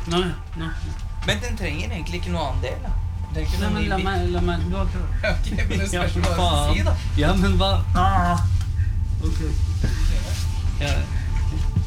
Nå. Men den trenger egentlig ikke noe annen del, da. Det er ikke Nei, noe men la meg, du har klart. Ok, men det spørs hva du faen. si, da. Ja, men hva? Ok. Ja.